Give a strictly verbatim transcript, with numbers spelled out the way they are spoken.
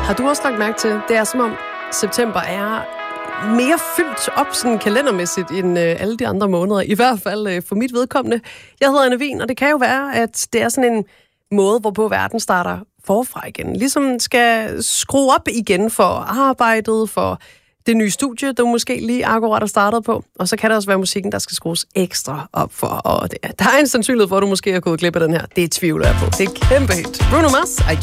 Har du også lagt mærke til, det er som om september er mere fyldt op sådan kalendermæssigt end øh, alle de andre måneder. I hvert fald øh, for mit vedkommende. Jeg hedder Anne Wien, og det kan jo være, at det er sådan en måde, hvorpå verden starter forfra igen. Ligesom skal skrue op igen for arbejdet, for det nye studie, du måske lige akkurat er startet på. Og så kan der også være musikken, der skal skrues ekstra op for. Og det, der er en sandsynlighed for, at du måske har gået glip af den her. Det tvivler jeg på. Det er kæmpe hit. Bruno Mars, I